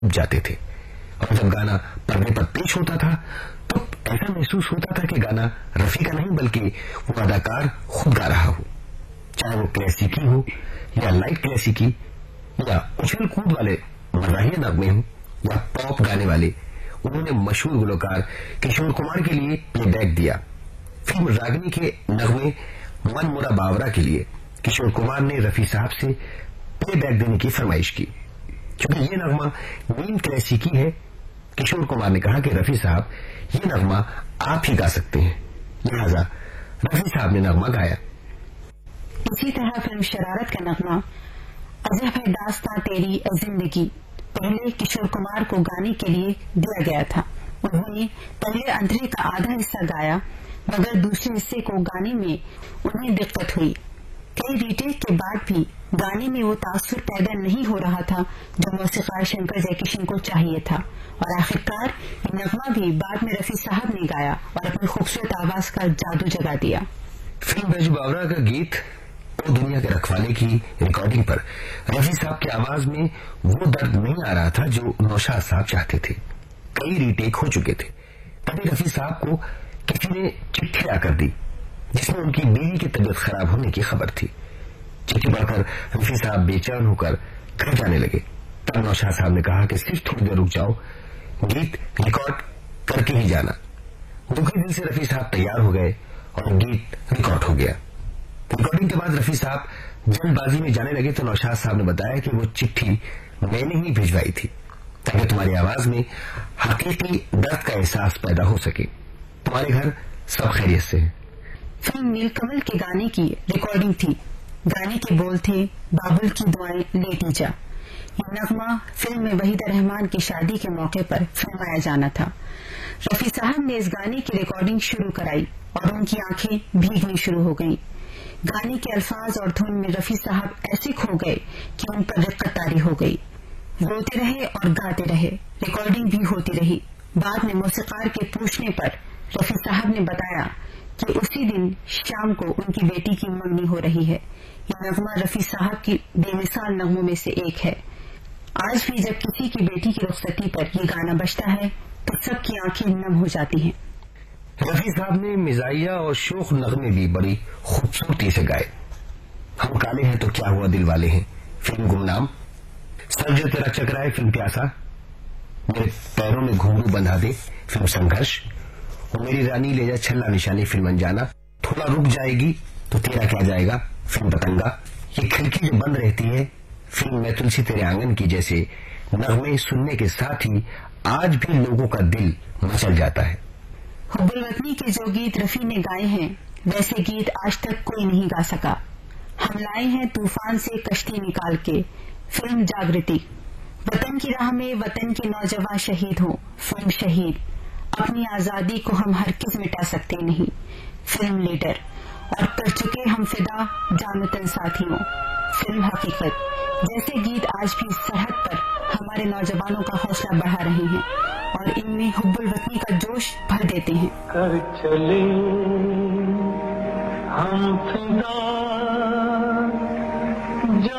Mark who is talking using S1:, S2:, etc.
S1: जाते थे, और जब गाना पर्दे पर पेश होता था तो ऐसा महसूस होता था कि गाना रफी का नहीं बल्कि वो अदाकार खुद गा रहा हो। चाहे वो क्लासिकी हो या लाइट क्लासिकी या उछल कूद वाले मज़ाहिर नगमे हो या पॉप गाने वाले, उन्होंने मशहूर गुलकार किशोर कुमार के लिए प्लेबैक दिया। फिल्म रागिनी के नगमे मन मुरा बावरा के लिए किशोर कुमार ने रफी साहब से प्लेबैक देने की फरमाइश की। क्योंकि ये नगमा नीम क्लासिकी है, किशोर कुमार ने कहा कि रफी साहब ये नगमा आप ही गा सकते हैं, लिहाजा रफी साहब ने नगमा गाया।
S2: इसी तरह फिल्म शरारत का नगमा अजब है दास्तां तेरी ए जिंदगी पहले किशोर कुमार को गाने के लिए दिया गया था। उन्होंने पहले अंतरे का आधा हिस्सा गाया, मगर दूसरे हिस्से को गाने में उन्हें दिक्कत हुई। कई रीटेक के बाद भी गाने में वो तासुर पैदा नहीं हो रहा था जो मौसीकार शंकर जयकिशन को चाहिए था, और आखिरकार ये नगमा भी बाद में रफी साहब ने गाया और अपनी खूबसूरत आवाज का जादू जगा दिया।
S1: फिल्म बैजू बावरा का गीत ओ दुनिया के रखवाले की रिकॉर्डिंग पर रफी साहब की आवाज में वो दर्द नहीं आ रहा था जो नौशाद साहब चाहते थे। कई रीटेक हो चुके थे। तभी रफी साहब को किसी ने चिट्ठी आकर दी जिसमें उनकी बीवी की तबीयत खराब होने की खबर थी। चिट्ठी पढ़कर रफी साहब बेचैन होकर घर जाने लगे। तब नौशाद साहब ने कहा कि सिर्फ थोड़ी देर रुक जाओ, गीत रिकॉर्ड करके ही जाना। दुखी दिल से रफी साहब तैयार हो गए और गीत रिकॉर्ड हो गया। रिकॉर्डिंग के बाद रफी साहब जल्दबाजी में जाने लगे तो नौशाद साहब ने बताया कि वो चिट्ठी मैंने ही भिजवाई थी ताकि तुम्हारी आवाज में हकीकी दर्द का एहसास पैदा हो सके। तुम्हारे घर सब खैरियत से है।
S2: फिल्म नीलकमल के गाने की रिकॉर्डिंग थी। गाने के बोल थे बाबुल की दुआएं लेटी जा। ये नगमा फिल्म में वहीदा रहमान की शादी के मौके पर फिल्माया जाना था। रफी साहब ने इस गाने की रिकॉर्डिंग शुरू कराई और उनकी आंखें भीगनी शुरू हो गईं। गाने के अल्फाज और धुन में रफी साहब ऐसे खो गए कि उन पर रिक्कत तारी हो गई। रोते रहे और गाते रहे, रिकॉर्डिंग भी होती रही। बाद में मौसीकार के पूछने पर रफी साहब ने बताया कि उसी दिन शाम को उनकी बेटी की मंगनी हो रही है। ये नगमा रफी साहब की बेमिसाल नगमों में से एक है। आज भी जब किसी की बेटी की रुखसती पर ये गाना बजता है तो सबकी आंखें नम हो जाती हैं।
S1: रफी साहब ने मिजाइया और शोख नगमे भी बड़ी खूबसूरती से गाए। हम काले हैं तो क्या हुआ दिल वाले हैं, फिल्म गुमनाम, सर जो तेरा चकराए, फिल्म प्यासा, मेरे पैरों में घुंघरू बंधा दे, फिल्म संघर्ष, और मेरी रानी ले जा छल्ला निशानी, फिल्म अनजाना, थोड़ा रुक जाएगी तो तेरा क्या जाएगा, फिल्म पतंगा, ये खिड़की जो बंद रहती है, फिल्म मैं तुलसी तेरे आंगन की जैसे नगमे सुनने के साथ ही आज भी लोगों का दिल मचल जाता है।
S2: हुब्बुल वतनी के जो गीत रफी ने गाए हैं वैसे गीत आज तक कोई नहीं गा सका। हम लाए हैं तूफान से कश्ती निकाल के, फिल्म जागृति, वतन की राह में वतन के नौजवान शहीद हो, फिल्म शहीद, अपनी आजादी को हम हरगिज मिटा सकते नहीं, फिल्म लीडर, और कर चुके हम फिदा जानतन साथियों, फिल्म हकीकत। जैसे गीत आज भी सरहद पर हमारे नौजवानों का हौसला बढ़ा रहे हैं और इनमें हुब्बुल वतनी का जोश भर देते हैं।
S3: कर चले हम फिदा